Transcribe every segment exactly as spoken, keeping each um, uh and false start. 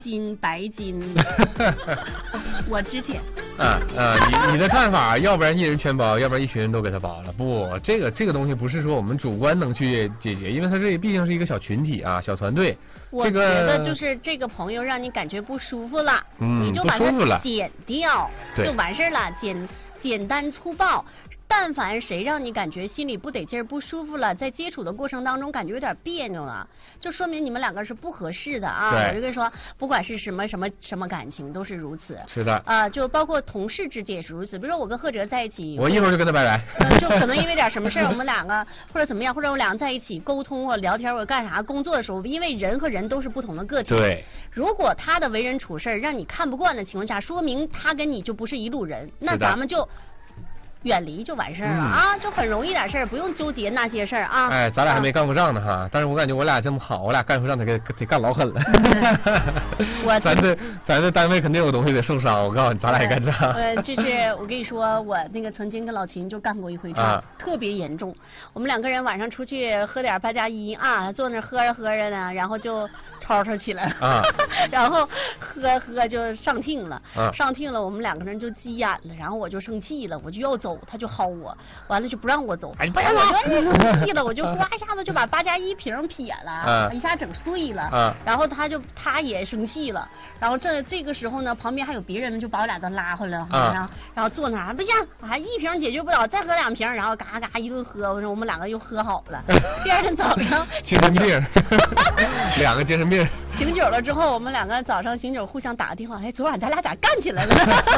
金白金，我之前啊啊，你你的看法，要不然一人全包，要不然一群人都给他包了。不，这个这个东西不是说我们主观能去解决，因为它这毕竟是一个小群体啊，小团队。 我觉得就是这个朋友让你感觉不舒服了， 嗯， 你就把它剪掉，就完事了，简简单粗暴。但凡谁让你感觉心里不得劲儿、不舒服了，在接触的过程当中感觉有点别扭了，就说明你们两个是不合适的啊！我就跟你说，不管是什么什么什么感情，都是如此。 是的。 啊、呃，就包括同事之间也是如此。比如说我跟贺哲在一起， 我一会儿就跟他拜拜。 呃、就可能因为点什么事儿，我们两个或者怎么样，或者我俩在一起沟通或聊天或者干啥工作的时候，因为人和人都是不同的个体。 对。 如果他的为人处事让你看不惯的情况下，说明他跟你就不是一路人，那咱们就。远离就完事儿了、嗯、啊，就很容易点事儿，不用纠结那些事儿啊。 哎，咱俩还没干过仗呢哈，但是我感觉我俩这么好，我俩干过仗得给得干老狠了。我咱这咱这单位肯定有东西得受伤，我告诉你，咱俩也干仗。 呃，就是我跟你说，我那个曾经跟老秦就干过一回仗，啊、特别严重。我们两个人晚上出去喝点八加一啊，坐那喝着喝着呢，然后就吵吵起来了，啊、然后喝喝就上听了，啊、上听了，我们两个人就急眼了，然后我就生气了，我就要走。他就薅我，完了就不让我走，哎，不让我生气了，我就哗一下子就把八加一瓶撇了，啊、一下整碎了，啊、然后他就他也生气了，然后这这个时候呢，旁边还有别人就把我俩都拉回来了，啊、然后然后坐那儿不行，还一瓶解决不了，再喝两瓶，然后嘎嘎一顿喝，我说我们两个又喝好了，第二天早上精神病，两个精神病， 醒酒了之后，我们两个早上醒酒互相打个电话，哎，昨晚咱俩咋干起来了？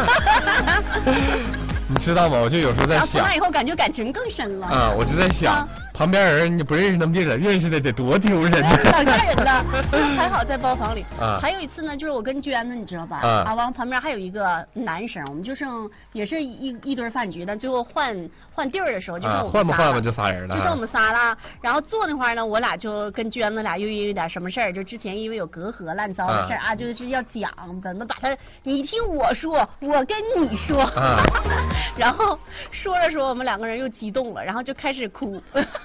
你知道吗？我就有时候在想， 从那以后感觉感情更深了啊！我就在想，啊、旁边人你不认识那么地人，认识的得多丢人呢！ 老吓人了，还好在包房里。啊，还有一次呢，就是我跟娟子，你知道吧？啊，啊，完旁边还有一个男生，我们就剩也是一一堆饭局，但最后换换地儿的时候，就剩我们仨、啊、 换吧换吧就仨人了， 就剩我们仨了。然后坐那块儿呢，我俩就跟娟子俩又因为点什么事儿，就之前因为有隔阂烂糟的事儿啊，啊，就是要讲怎么把他，你听我说，我跟你说。啊然后说着说，我们两个人又激动了，然后就开始哭。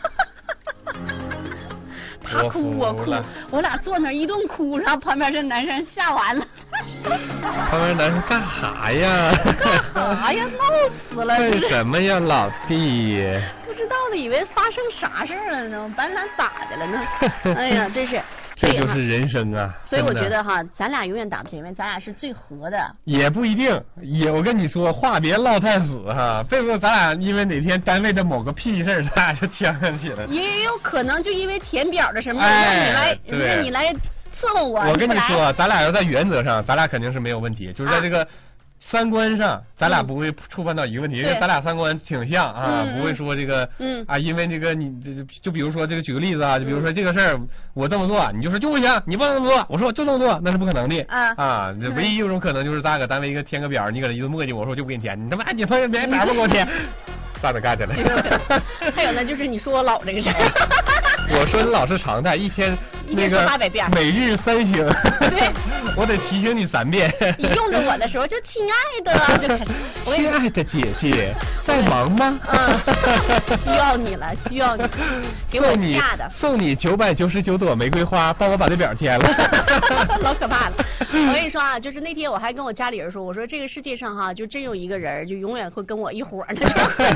他哭我哭，我俩坐那一顿哭，然后旁边这男生吓完了。 旁边男生干啥呀？ 干啥呀？闹死了！ 干什么呀，老弟？ 不知道的，以为发生啥事儿了呢？把咱咋的了呢？哎呀，真是。 这就是人生啊！ 所以我觉得哈，咱俩永远打不起，因为咱俩是最合的。 也不一定，也我跟你说，话别唠太死哈，别说咱俩因为哪天单位的某个屁事儿，咱俩就呛上起来了。 也有可能就因为填表的什么，让你来，让你来伺候我。 我跟你说，咱俩要在原则上，咱俩肯定是没有问题，就是在这个。三观上，咱俩不会触犯到一个问题，嗯、因为咱俩三观挺像啊，嗯、不会说这个，嗯啊，因为这个你这就比如说这个举个例子啊，就比如说这个事儿我这么做，你就说就不行，你不能这么做，我说我就这么做，那是不可能的啊啊，这唯一一种可能就是咱俩搁单位一个填个表，你搁那一顿磨叽，我说我就不给你填，你他妈你朋友别表不给我填，咋的干去了？ 还有呢，就是你说我老这个事儿， 我说你老是常态，一天那个每日三省， 对， 我得提醒你三遍。 你用着我的时候就亲爱的啊，就亲爱的姐姐，在忙吗？ 嗯，需要你了，需要你，给我下的， 送你九百九十九朵玫瑰花，帮我把这表填了， 老可怕了。我跟你说啊，就是那天我还跟我家里人说，我说这个世界上哈，就真有一个人，就永远会跟我一伙的。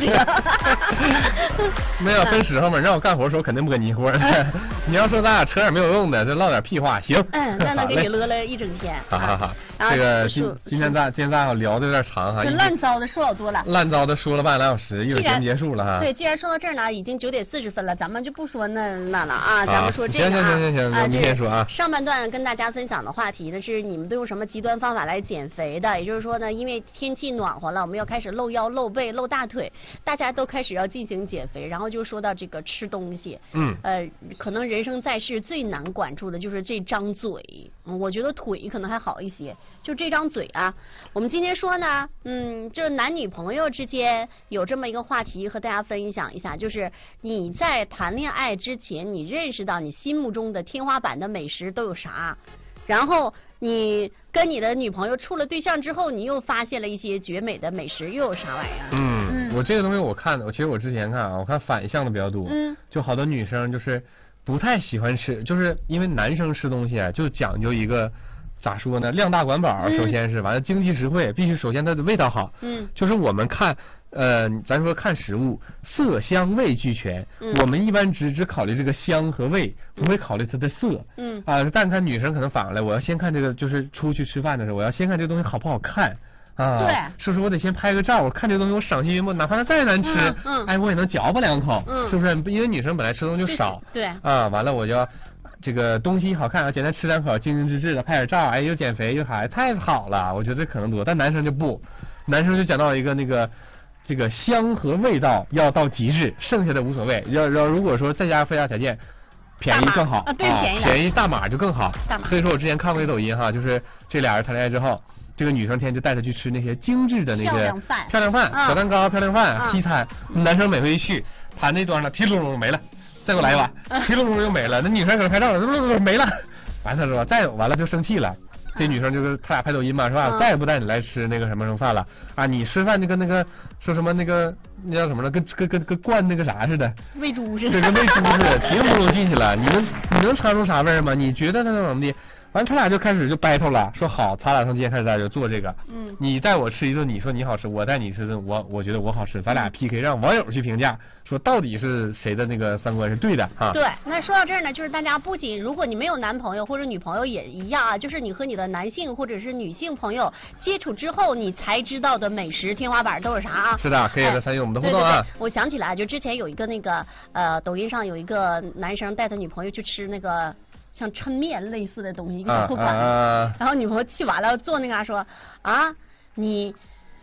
没有分时候嘛，让我干活的时候肯定不跟你一伙的。你要说咱俩扯点没有用的，就唠点屁话，行。 嗯，那能给你乐了一整天。 好好好，这个今今天咱今天咱聊的有点长哈。 烂糟的说老多了。 烂糟的说了半个来小时，一会儿节目结束了哈。 对，既然说到这儿呢，已经九点四十分了，咱们就不说那那了啊，咱们说这个啊。行行行行行，明天说啊。 上半段跟大家分享的话题呢是你们都用什么极端方法来减肥的？也就是说呢，因为天气暖和了，我们要开始露腰、露背、露大腿，大家都开始要进行减肥，然后就说到这个吃东西。嗯。呃，可能人生在世最难管住的就是这张嘴，嗯，我觉得腿可能还好一些，就这张嘴啊。我们今天说呢，嗯，这男女朋友之间有这么一个话题和大家分享一下，就是你在谈恋爱之前，你认识到你心目中的天花板的美食都有啥，然后你跟你的女朋友处了对象之后，你又发现了一些绝美的美食，又有啥玩意儿？ 嗯，嗯我这个东西我看的，我其实我之前看啊，我看反向的比较多，嗯，就好多女生就是不太喜欢吃，就是因为男生吃东西啊，就讲究一个咋说呢？量大管饱，首先是完了，经济实惠，必须首先它的味道好。 嗯， 就是我们看，呃，咱说看食物，色香味俱全。嗯，我们一般只只考虑这个香和味，不会考虑它的色。嗯，啊，但看女生可能反过来，我要先看这个，就是出去吃饭的时候，我要先看这个东西好不好看。啊， 对， 是不是我得先拍个照，我看这个东西我赏心悦目，哪怕它再难吃，嗯，嗯哎，我也能嚼巴两口，嗯，是不是？因为女生本来吃东西就少， 对， 啊，完了我就要这个东西好看，简单吃两口，精精致致的拍点照，哎，又减肥又好，太好了，我觉得可能多，但男生就不，男生就讲到一个那个这个香和味道要到极致，剩下的无所谓，要要如果说再加附加条件。便宜更好啊，对，便宜， 便宜大码就更好。所以说我之前看过一抖音哈，就是这俩人谈恋爱之后，这个女生天天就带他去吃那些精致的那些漂亮饭、 漂亮饭、小蛋糕、漂亮饭、西餐。男生每回一去，他那端上噼噜噜没了，再给我来一碗，噼噜噜又没了。那女生搁那拍照，噜噜噜没了，完他说再完了就生气了。这女生就是他俩拍抖音嘛，是吧？嗯、再也不带你来吃那个什么什么饭了啊！你吃饭就跟那个说什么那个那叫什么了，跟跟跟跟灌那个啥似的， 喂猪似的， 对，跟喂猪似的，提不住进去了。你能你能尝出啥味儿吗？你觉得他能怎么地？完，他俩就开始就 battle 了，说好，咱俩从今天开始咱就做这个。嗯。你带我吃一顿，你说你好吃；我带你吃顿，我我觉得我好吃。咱俩 P K， 让网友去评价，说到底是谁的那个三观是对的哈。 对，那说到这儿呢，就是大家不仅如果你没有男朋友或者女朋友也一样啊，就是你和你的男性或者是女性朋友接触之后，你才知道的美食天花板都是啥啊？ 是的，可以来参与我们的互动啊。 对对对，我想起来，就之前有一个那个呃，抖音上有一个男生带他女朋友去吃那个。像抻面类似的东西，一个小破馆，啊啊、然后女朋友气完了，坐那嘎说啊，你，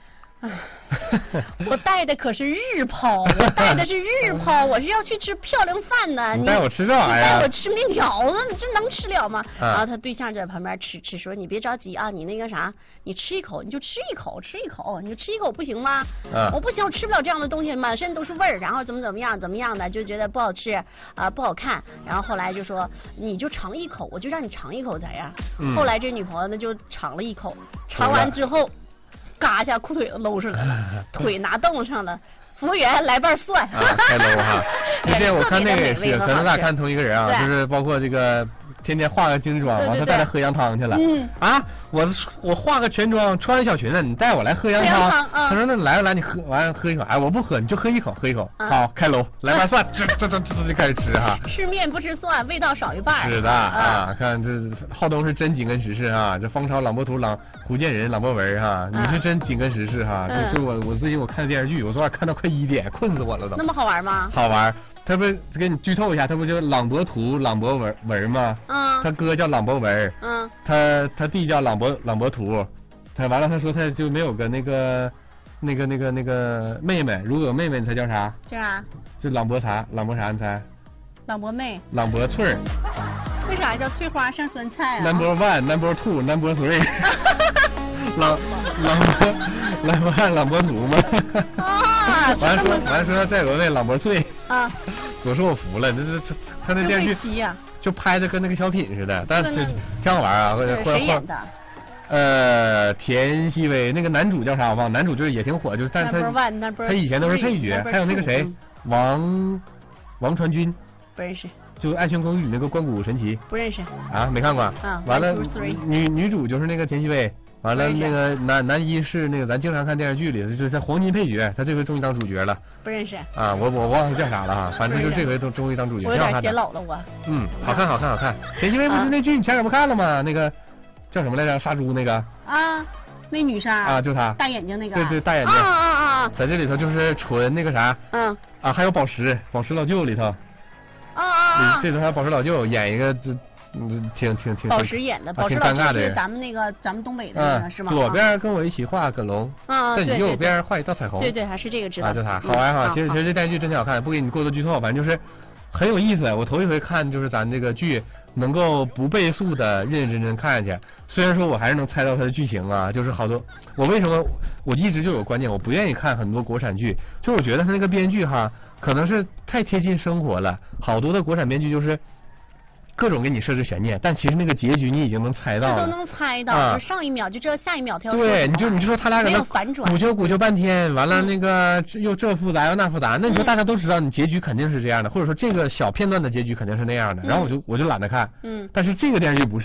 我带的可是日抛，我带的是日抛，我是要去吃漂亮饭的。 你带我吃这玩意儿？ 你带我吃面条子，你这能吃了吗？啊、然后他对象在旁边吃吃，说你别着急啊，你那个啥，你吃一口，你就吃一口，吃一口，你就吃一口不行吗？啊、我不行，我吃不了这样的东西，满身都是味儿，然后怎么怎么样怎么样的，就觉得不好吃啊、呃，不好看。然后后来就说你就尝一口，我就让你尝一口咋样？嗯、后来这女朋友呢就尝了一口，尝完之后。嘎一下裤腿子搂上来了，腿拿凳子上了。服务员来瓣蒜， 啊，太 low 哈！之前我看那个也是，可能咱俩看同一个人啊，就是包括这个天天化个精致妆，完他带他喝羊汤去了。嗯啊，我我化个全妆，穿个小裙子，你带我来喝羊汤。他说那来了来，你喝完喝一口，哎，我不喝，你就喝一口，喝一口。好，开楼来瓣蒜，这这这这就开始吃哈。 吃面不吃蒜，味道少一半。 是的啊，看这浩东是真紧跟时事啊，这方超、朗博图、朗胡建仁、朗博文哈，你是真紧跟时事哈。就是我我最近我看电视剧，我昨晚看到快一点，困死我了都。 那么好玩吗？ 好玩，他不给你剧透一下，他不就朗博图、朗博文文吗？嗯。他哥叫朗博文，嗯。他他弟叫朗博朗博图，他完了他说他就没有个那个那个那个那个妹妹，如果有妹妹，他叫啥？ 叫啥？ 就朗博啥？朗博啥？你猜？ 朗博妹。 朗博翠儿。 为啥叫翠花上酸菜啊 ？Number one, number two, number three 朗朗博朗博汉朗博图吗？啊！完了说完了说再有个那朗博翠啊！我说我服了，这这这他那电视剧就拍的跟那个小品似的，但是挺好玩啊！或者或者演的？ 呃，田曦薇那个男主叫啥我忘了，男主就是也挺火，就是但他他以前都是配角，还有那个谁王王传君不认识。 就《爱情公寓》那个关谷神奇不认识啊，没看过啊。完了，女女主就是那个田曦薇，完了那个男男一是那个咱经常看电视剧里的，就是他黄金配角，他这回终于当主角了。 不认识啊，我我忘了叫啥了哈，反正就这回都终于当主角。 我有点显老了我。 嗯，好看好看好看。田曦薇不是那剧你前两不看了吗？那个叫什么来着？杀猪那个啊，那女杀啊，就她大眼睛那个。 对对，大眼睛。 啊啊啊！ 在这里头就是纯那个啥。嗯。啊，还有宝石，宝石老舅里头。 啊啊！ 这头还宝石老舅演一个，就嗯，挺挺挺宝石演的，宝石老舅是咱们那个咱们东北的那个是吗？ 左边跟我一起画个龙，啊，在你右边画一道彩虹。 对对，还是这个知道。 啊，就他，好玩哈！其实其实这电视剧真挺好看，不给你过多剧透，反正就是很有意思。我头一回看就是咱这个剧能够不倍速的认认真真看下去。虽然说我还是能猜到它的剧情啊，就是好多我为什么我一直就有观念，我不愿意看很多国产剧，就我觉得他那个编剧哈。可能是太贴近生活了，好多的国产编剧就是各种给你设置悬念，但其实那个结局你已经能猜到了， 都能猜到，啊、上一秒就知道下一秒他要对，你就你就说他俩搁那反转， 鼓秋鼓秋半天，完了那个又这复杂又那复杂，那你说大家都知道你结局肯定是这样的，或者说这个小片段的结局肯定是那样的，然后我就我就懒得看，嗯，但是这个电视剧不是。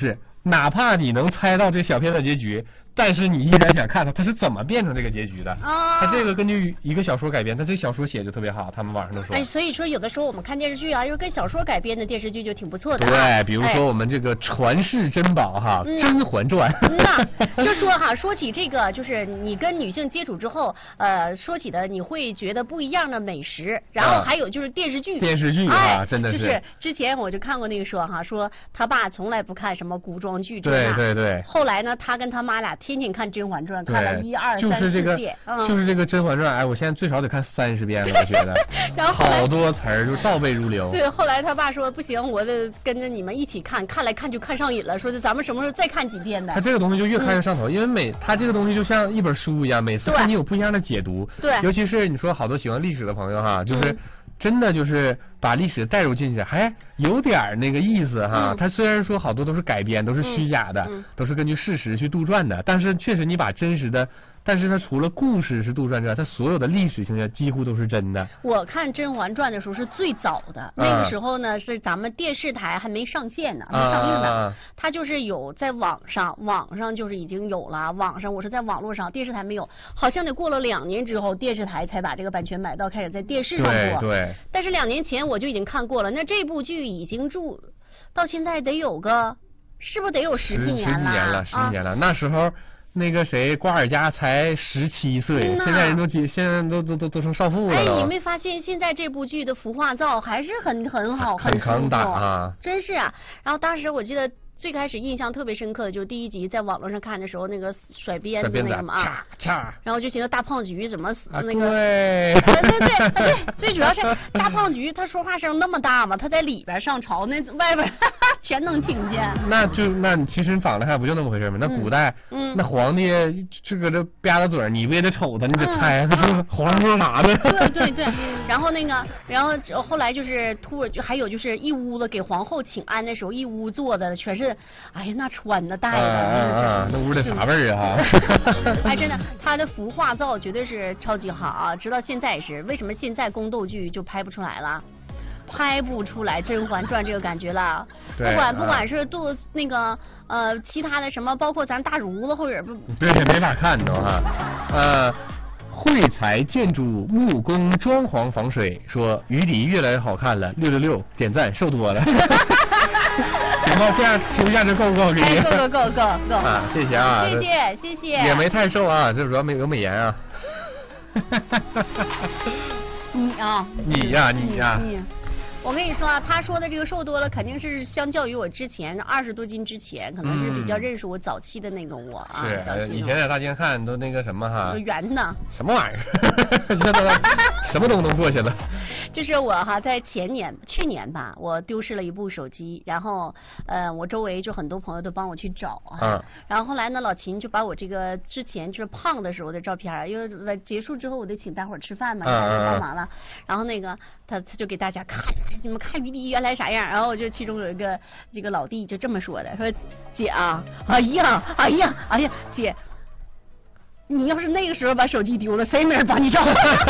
哪怕你能猜到这小片的结局。但是你依然想看他，他是怎么变成这个结局的？啊，他这个根据一个小说改编，他这小说写的特别好，他们网上都说。 哎，所以说有的时候我们看电视剧啊，又跟小说改编的电视剧就挺不错的、 啊。对，比如说我们这个传世珍宝哈，哎《甄嬛传》。 嗯呐，就说哈，说起这个，就是你跟女性接触之后，呃，说起的你会觉得不一样的美食，然后还有就是电视剧。 啊、电视剧啊、 哎， 真的是。 就是之前我就看过那个说哈，说他爸从来不看什么古装剧， 对对对。 后来呢，他跟他妈俩天天看《甄嬛传》，看了一二三四届，嗯，就是这个《甄嬛传》，哎，我现在最少得看三十遍了，我觉得。 然后好多词儿就倒背如流。 对，后来他爸说不行，我得跟着你们一起看，看来看就看上瘾了，说是咱们什么时候再看几遍的。 他这个东西就越看越上头，嗯、因为每他这个东西就像一本书一样，每次看你有不一样的解读。 对。 尤其是你说好多喜欢历史的朋友哈，就是。嗯真的就是把历史带入进去，还有点那个意思哈。嗯、它虽然说好多都是改编，都是虚假的，嗯嗯、都是根据事实去杜撰的，但是确实你把真实的，但是它除了故事是杜撰之外，它所有的历史性的几乎都是真的。 我看《甄嬛传》的时候是最早的，啊、那个时候呢是咱们电视台还没上线呢，没上映呢。啊、它就是有在网上，网上就是已经有了，网上我是在网络上，电视台没有，好像得过了两年之后，电视台才把这个版权买到，开始在电视上播。 对对。 但是两年前我就已经看过了，那这部剧已经住到现在得有个，是不是得有十几年了？ 十几年了，十几年了。啊、那时候那个谁，瓜尔佳才十七岁，现在人都几，现在都都都都成少妇了。 哎，你没发现现在这部剧的服化道还是很很好， 很抗打啊！ 真是啊。然后当时我记得。最开始印象特别深刻的就是第一集，在网络上看的时候，那个甩鞭子那个嘛啊，然后就觉得大胖菊怎么那个， 对对对对，最主要是大胖菊他说话声那么大嘛，他在里边上朝，那外边全能听见。 那就那你其实你反了看不就那么回事吗？那古代，嗯，那皇帝这个这吧嗒嘴，你不也得瞅他，你得猜他是皇上说啥的。 对对对，然后那个，然后后来就是突就还有就是一屋子给皇后请安的时候，一屋坐的全是。哎呀，那穿的戴的， 啊、那屋得啥味儿啊？ 哎，真的，他的服化造绝对是超级好啊！直到现在也是，为什么现在宫斗剧就拍不出来了？拍不出来《甄嬛传》这个感觉了。不管不管是杜那个呃其他的什么，包括咱大儒子或者不， 对，没法看都哈。呃。绘材建筑木工装潢防水说雨底越来越好看了，六六六点赞瘦多了。行吧，这样评价这够不够给你？ 够够够够够啊！谢谢啊， 谢谢谢谢。 也没太瘦啊，这主要没有美颜啊。 你啊， 你呀、啊、你呀、啊。 你我跟你说啊，他说的这个瘦多了，肯定是相较于我之前二十多斤之前，可能是比较认识我早期的那个我啊。 是，以前在大街看都那个什么哈。 圆的。 什么玩意儿？什么都能过去了。 这是我哈，在前年、去年吧，我丢失了一部手机，然后呃，我周围就很多朋友都帮我去找啊。嗯。然后后来呢，老秦就把我这个之前就是胖的时候的照片，因为结束之后我得请大伙儿吃饭嘛，大家帮忙了，然后那个他他就给大家看。你们看你你原来啥样？然后我就其中有一个这个老弟就这么说的，说姐啊，哎呀，哎呀，哎呀，姐，你要是那个时候把手机丢了，谁没人帮你找？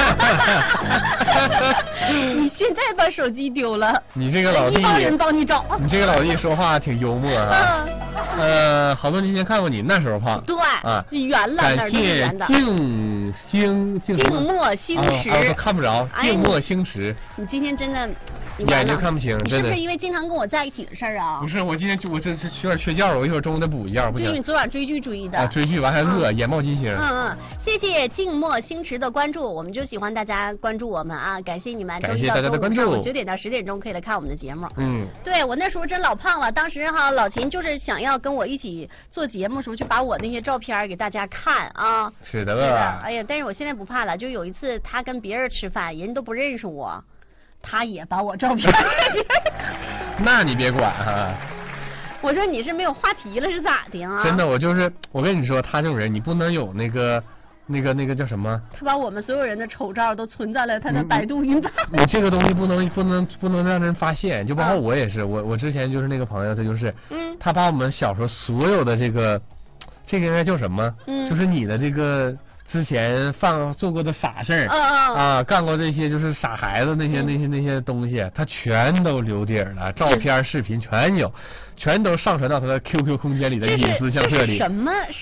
你现在把手机丢了， 你这个老弟， 一帮人帮你找。 你这个老弟说话挺幽默啊。呃，好多年前看过你，那时候胖。 对啊， 圆了， 感谢静星静默星驰， 啊，都看不着。静默星驰， 你今天真的眼睛看不清，真的。 是不是因为经常跟我在一起的事儿啊？ 不是，我今天我这是有点缺觉，我一会儿中午得补一觉，不行。 就是你昨晚追剧追的。 啊，追剧完还饿，眼冒金星。 嗯嗯，谢谢静默星驰的关注，我们就喜欢大家关注我们啊，感谢你们。 感谢大家的关注。 上午九点到十点钟可以来看我们的节目。 嗯。 对，我那时候真老胖了，当时哈老秦就是想要跟我一起做节目的时候，就把我那些照片给大家看啊。 是的。是的。 哎呀，但是我现在不怕了，就有一次他跟别人吃饭，人都不认识我，他也把我照片。 那你别管哈。 我说你是没有话题了是咋的啊？ 真的，我就是我跟你说，他这种人你不能有那个那个那个叫什么？ 他把我们所有人的丑照都存在了他的百度云盘。 你这个东西不能不能不能让人发现，就包括我也是，我我之前就是那个朋友，他就是，嗯，他把我们小时候所有的这个这个应该叫什么？嗯，就是你的这个之前犯做过的傻事儿， 啊啊，干过这些就是傻孩子那些那些那些东西，他全都留底儿了，照片、视频全有，全都上传到他的 Q Q 空间里的隐私相册里。 什么